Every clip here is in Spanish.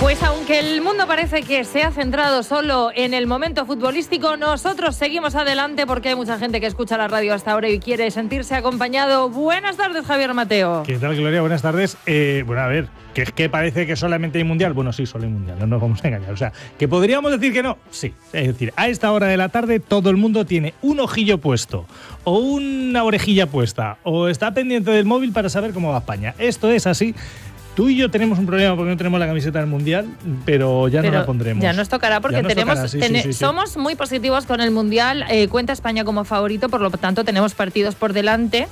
Pues aunque el mundo parece que se ha centrado solo en el momento futbolístico, nosotros seguimos adelante porque hay mucha gente que escucha la radio hasta ahora y quiere sentirse acompañado. Buenas tardes, Javier Mateo. ¿Qué tal, Gloria? Buenas tardes. Bueno, a ver, que es que parece que solamente hay mundial. Bueno, sí, solo hay mundial, no nos vamos a engañar. O sea, ¿que podríamos decir que no? Sí. Es decir, a esta hora de la tarde todo el mundo tiene un ojillo puesto o una orejilla puesta o está pendiente del móvil para saber cómo va España. Esto es así. Tú y yo tenemos un problema porque no tenemos la camiseta del Mundial, pero no la pondremos. Ya nos tocará porque sí. Somos muy positivos con el Mundial. Cuenta España como favorito, por lo tanto tenemos partidos por delante.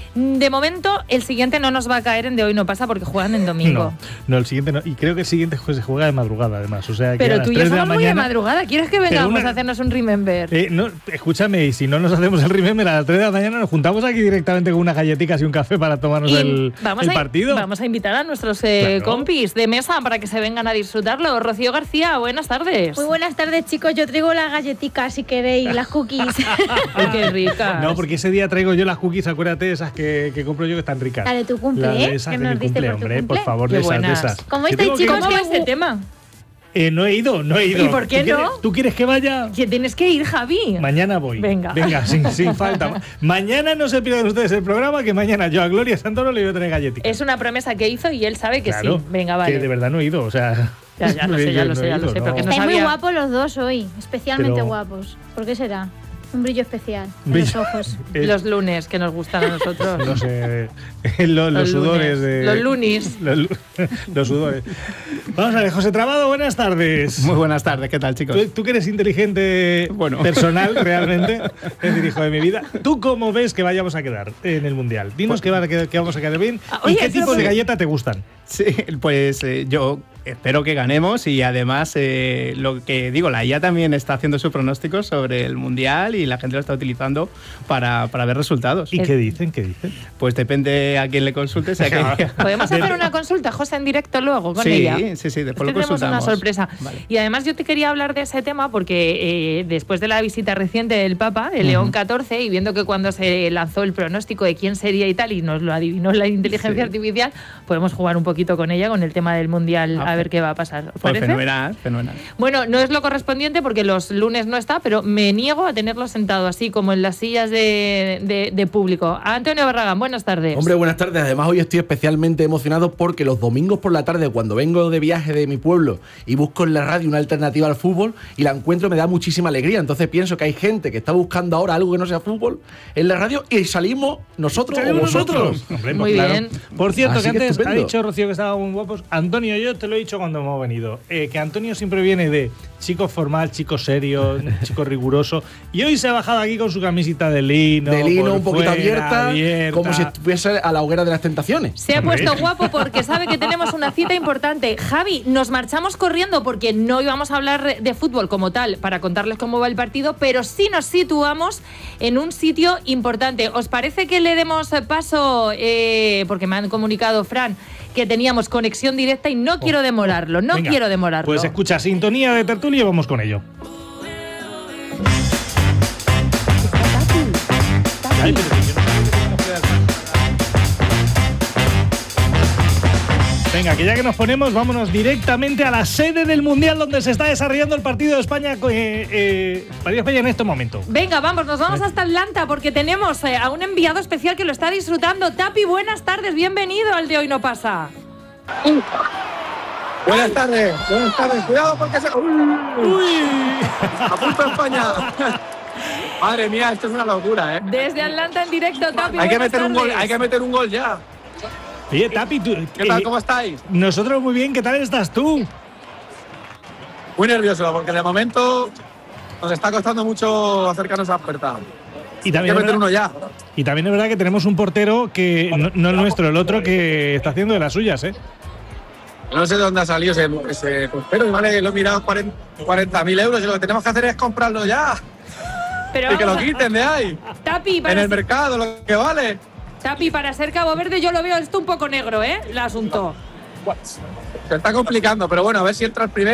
De momento, el siguiente no nos va a caer en De Hoy No Pasa porque juegan en domingo. No, el siguiente no. Y creo que el siguiente se juega de madrugada, además. O sea, que pero tú y yo somos muy de mañana, madrugada. ¿Quieres que vengamos a hacernos un remember? No, escúchame, y si no nos hacemos el remember a las 3 de la mañana, nos juntamos aquí directamente con unas galletitas y un café para tomarnos el partido. Vamos a invitar a nuestros compis de mesa para que se vengan a disfrutarlo. Rocío García, buenas tardes. Muy buenas tardes, chicos. Yo traigo las galletitas, si queréis, las cookies. Ay, qué ricas. No, porque ese día traigo yo las cookies, acuérdate, esas que compro yo, que están ricas. La de tu cumple, de esas que de nos mi diste cumple, por tu hombre, cumple. por favor, Qué de buenas. esas. ¿Cómo estáis, chicos? ¿Cómo va este tema? No he ido. ¿Y por qué no? ¿Tú quieres que vaya? Que tienes que ir, Javi. Mañana voy. Venga, sin falta. Mañana no se pierdan ustedes el programa, que mañana yo a Gloria Santoro le voy a tener galletitas. Es una promesa que hizo y él sabe que claro, sí. Venga, vale. Que de verdad no he ido, o sea... Ya lo sé. Porque no Estáis muy sabía... guapos los dos hoy, especialmente guapos. ¿Por qué será? Un brillo especial en los ojos. Los lunes que nos gustan a nosotros. No sé, los sudores de... Los lunis. Los sudores. Vamos a ver, José Trabado, buenas tardes. Muy buenas tardes, ¿qué tal, chicos? Tú que eres inteligente, personal, realmente, es el hijo de mi vida. ¿Tú cómo ves que vayamos a quedar en el Mundial? Dinos que vamos a quedar bien. ¿Y qué tipo de galleta te gustan? Sí, pues yo espero que ganemos y además lo que digo, la IA también está haciendo sus pronósticos sobre el Mundial y la gente lo está utilizando para ver resultados. ¿Y qué dicen? Pues depende a quién le consultes. ¿Podemos hacer una consulta, José, en directo luego con ella? Sí, después lo tenemos consultamos. Una sorpresa. Vale. Y además yo te quería hablar de ese tema porque después de la visita reciente del Papa, el León XIV, y viendo que cuando se lanzó el pronóstico de quién sería y tal, y nos lo adivinó la inteligencia artificial, podemos jugar un poquito con ella, con el tema del Mundial, a ver qué va a pasar. ¿Os parece? Fenomenal. Bueno, no es lo correspondiente porque los lunes no está, pero me niego a tenerlo sentado así como en las sillas de público. Antonio Barragán, buenas tardes. Hombre, buenas tardes. Además, hoy estoy especialmente emocionado porque los domingos por la tarde, cuando vengo de viaje de mi pueblo y busco en la radio una alternativa al fútbol y la encuentro, me da muchísima alegría. Entonces pienso que hay gente que está buscando ahora algo que no sea fútbol en la radio y salimos nosotros o vosotros. Hombre, muy bien. Por cierto, que antes estupendo. ha dicho Rocío que estaban muy guapos. Antonio, yo te lo he dicho cuando hemos venido, que Antonio siempre viene de chico formal, chico serio, chico riguroso, y hoy se ha bajado aquí con su camisita de lino un poquito abierta, como si estuviese a la hoguera de las tentaciones. Se ha puesto guapo porque sabe que tenemos una cita importante. Javi, nos marchamos corriendo porque no íbamos a hablar de fútbol como tal para contarles cómo va el partido, pero sí nos situamos en un sitio importante. ¿Os parece que le demos paso? Porque me han comunicado, Fran, que teníamos conexión directa y no quiero demorarlo, quiero demorarlo. Pues escucha, sintonía de tertulia y vamos con ello. Venga, que ya que nos ponemos, vámonos directamente a la sede del Mundial donde se está desarrollando el partido de España, España en este momento. Venga, nos vamos hasta Atlanta porque tenemos a un enviado especial que lo está disfrutando. Tapi, buenas tardes, bienvenido al De Hoy No Pasa. Buenas tardes, cuidado porque se... ¡A punto de España! Madre mía, esto es una locura, ¿eh? Desde Atlanta en directo, Tapi, hay que meter un gol ya. Oye, Tapi, ¿qué tal? ¿Cómo estáis? Nosotros muy bien, ¿qué tal estás tú? Muy nervioso, porque de momento nos está costando mucho acercarnos a Perta. Y también hay que meter uno ya. Y también es verdad que tenemos un portero que no el nuestro, el otro que está haciendo de las suyas, ¿eh? No sé de dónde ha salido ese portero, vale, lo he mirado 40.000 euros y lo que tenemos que hacer es comprarlo ya. Pero y que lo quiten de ahí. Tapi, en el mercado, lo que vale. Tapi, para ser Cabo Verde yo lo veo esto un poco negro, el asunto. Se está complicando, pero bueno, a ver si entra el primero.